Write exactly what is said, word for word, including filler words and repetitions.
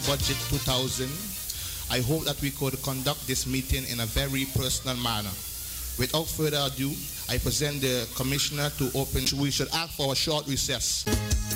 Budget two thousand. I hope that we could conduct this meeting in a very personal manner. Without further ado, I present the Commissioner to open. We should ask for a short recess.